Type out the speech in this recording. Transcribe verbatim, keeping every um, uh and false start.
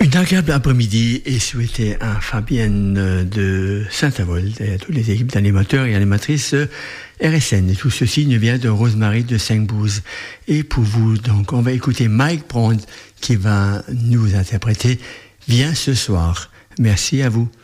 Un agréable après-midi et souhaiter à Fabienne de Saint-Avold et à toutes les équipes d'animateurs et animatrices R S N. Et tout ceci nous vient de Rosemary de Saint-Bouze. Et pour vous, donc, on va écouter Mike Brand qui va nous interpréter Viens ce soir. Merci à vous.